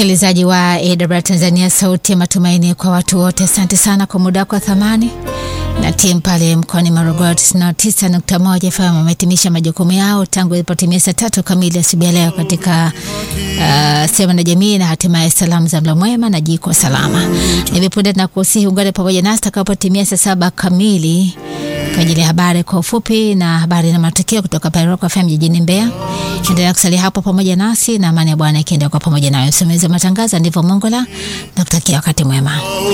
Msikilizaji wa AWR Tanzania, sauti ya matumaini kwa watu wote. Asante sana kwa muda wako wa thamani. Na timu pale mkoani Morogoro 99.1 FM wamehitimisha majukumu yao tangu ilipotimia saa 3 kamili asubuhi leo katika sema na jamii na hatimaye salamu za mlo mwema na jiko salama. Hivi punde tunakusihi ungane pamoja nasi takapotimia saa 7 kamili kwa ajili ya habari kwa ufupi na habari na matukio kutoka pale Rock FM jijini Mbeya. Endelea kusalia hapo pamoja nasi na amani ya Bwana ikiendelea kwa pamoja nawe. Msimamizi wa matangazo ndivyo Mongola, nakutakia wakati mwema.